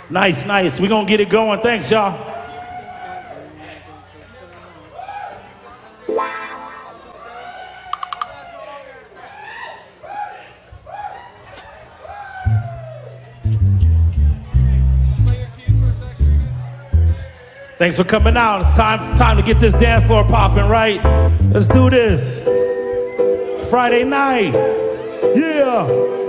Nice, nice. We're going to get it going. Thanks, y'all. Thanks for coming out. It's time to get this dance floor popping, right? Let's do this. Friday night. Yeah.